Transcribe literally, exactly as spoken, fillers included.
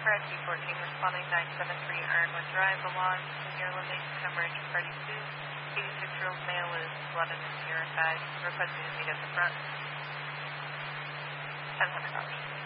Fred two fourteen responding nine seven three Ironwood Drive, along senior living, hemorrhage party two. eighty-six-year-old male is blood in his urine bag, requesting to meet at the front. ten hundred dollars.